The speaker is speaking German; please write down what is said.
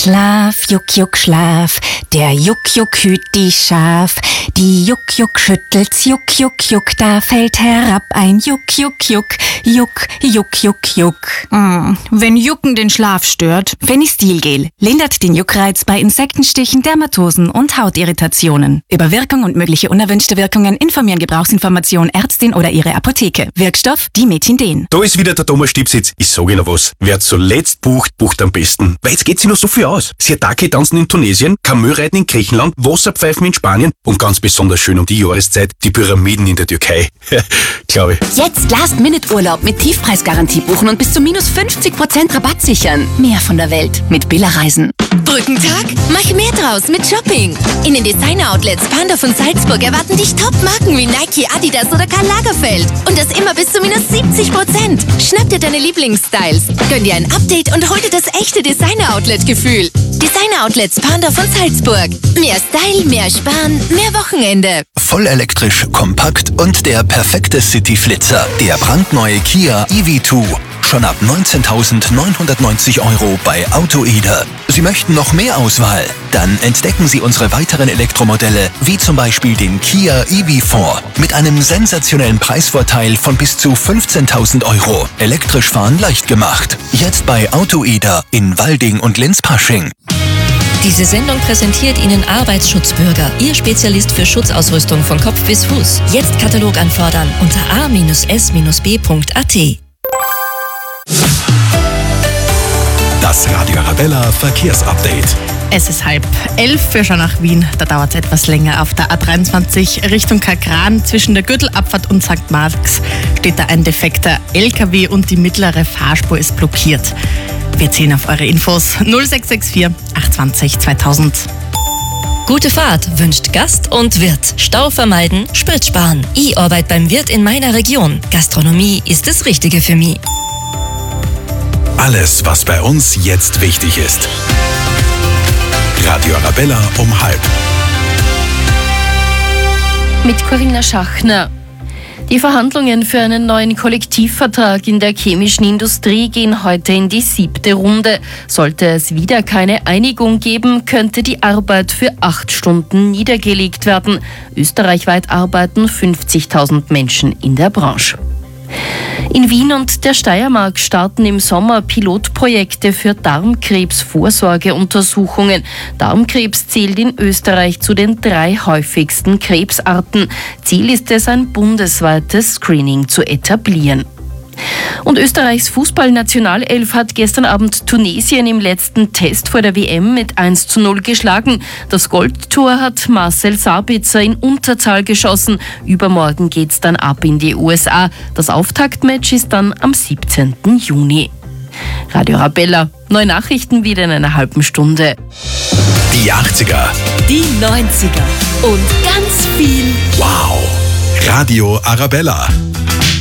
Schlaf, Juck, Juck, Schlaf, der Juck, Juck hüt die Schaf. Die Juck, Juck schüttelt's, Juck, Juck, Juck, da fällt herab ein Juck, Juck, Juck, Juck, Juck, Juck, Juck. Wenn Jucken den Schlaf stört. Fenistilgel lindert den Juckreiz bei Insektenstichen, Dermatosen und Hautirritationen. Über Wirkung und mögliche unerwünschte Wirkungen informieren Gebrauchsinformation Ärztin oder ihre Apotheke. Wirkstoff Dimethinden. Da ist wieder der Thomas Stipsitz. Ich sage Ihnen was. Wer zuletzt bucht, bucht am besten. Weil jetzt geht sich noch so viel aus. Siatake tanzen in Tunesien, Kamelreiten in Griechenland, Wasserpfeifen in Spanien und ganz besonders schön um die Jahreszeit die Pyramiden in der Türkei. Glaube ich. Jetzt Last-Minute-Urlaub mit Tiefpreisgarantie buchen und bis zu minus 50% Rabatt sichern. Mehr von der Welt mit Billa Reisen. Brückentag? Mach mehr draus mit Shopping. In den Designer-Outlets Pandorf und Salzburg erwarten dich Top-Marken wie Nike, Adidas oder Karl Lagerfeld. Und das immer bis zu minus 70%. Schnapp dir deine Lieblingsstyles. Gönn dir ein Update und hol dir das echte Designer-Outlet-Gefühl. Designer-Outlets Pandorf und Salzburg. Mehr Style, mehr Sparen, mehr Wochenende. Voll elektrisch, kompakt und der perfekte City-Flitzer. Der brandneue Kia EV2. Schon ab 19.990 € bei AutoEder. Sie möchten noch mehr Auswahl? Dann entdecken Sie unsere weiteren Elektromodelle, wie zum Beispiel den Kia EV4 mit einem sensationellen Preisvorteil von bis zu 15.000 €. Elektrisch fahren leicht gemacht. Jetzt bei AutoEder in Walding und Linz-Pasching. Diese Sendung präsentiert Ihnen Arbeitsschutzbürger, Ihr Spezialist für Schutzausrüstung von Kopf bis Fuß. Jetzt Katalog anfordern unter a-s-b.at. Das Radio Arabella Verkehrsupdate. Es ist 10:30, wir schauen nach Wien. Da dauert es etwas länger. Auf der A23 Richtung Kakran zwischen der Gürtelabfahrt und St. Marx steht da ein defekter LKW und die mittlere Fahrspur ist blockiert. Wir zählen auf eure Infos 0664 820 2000. Gute Fahrt wünscht Gast und Wirt. Stau vermeiden, Sprit sparen. Ich arbeite beim Wirt in meiner Region. Gastronomie ist das Richtige für mich. Alles, was bei uns jetzt wichtig ist. Radio Arabella um 12:30. Mit Corinna Schachner. Die Verhandlungen für einen neuen Kollektivvertrag in der chemischen Industrie gehen heute in die 7. Runde. Sollte es wieder keine Einigung geben, könnte die Arbeit für 8 Stunden niedergelegt werden. Österreichweit arbeiten 50.000 Menschen in der Branche. In Wien und der Steiermark starten im Sommer Pilotprojekte für Darmkrebsvorsorgeuntersuchungen. Darmkrebs zählt in Österreich zu den 3 häufigsten Krebsarten. Ziel ist es, ein bundesweites Screening zu etablieren. Und Österreichs Fußballnationalelf hat gestern Abend Tunesien im letzten Test vor der WM mit 1:0 geschlagen. Das Goldtor hat Marcel Sabitzer in Unterzahl geschossen. Übermorgen geht's dann ab in die USA. Das Auftaktmatch ist dann am 17. Juni. Radio Arabella, neue Nachrichten wieder in einer halben Stunde. Die 80er. Die 90er. Und ganz viel Wow. Radio Arabella.